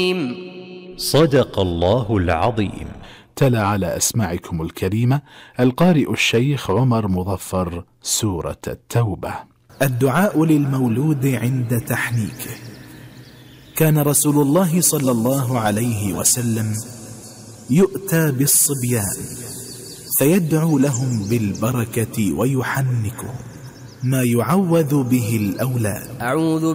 صدق الله العظيم. تلا على أسماعكم الكريمة القارئ الشيخ عمر مظفر سورة التوبة. الدعاء للمولود عند تحنيكه. كان رسول الله صلى الله عليه وسلم يؤتى بالصبيان فيدعو لهم بالبركة ويحنكهم، ما يعوذ به الأولاد.